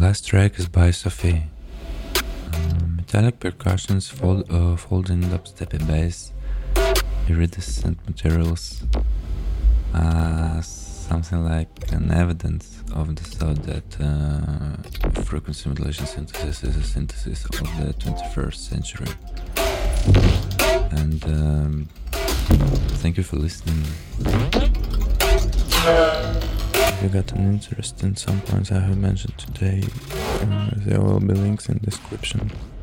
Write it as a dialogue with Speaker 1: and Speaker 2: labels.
Speaker 1: last track is by Sophie. Metallic percussions, folding dubstep bass, iridescent materials, something like an evidence of the thought that frequency modulation synthesis is a synthesis of the 21st century. And thank you for listening. If you got an interest in some points I have mentioned today, there will be links in the description.